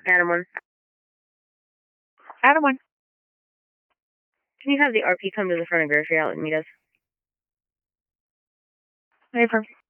Adam 1. Adam 1. Can you have the RP come to the front of Grocery Outlet and meet us? Okay, perfect.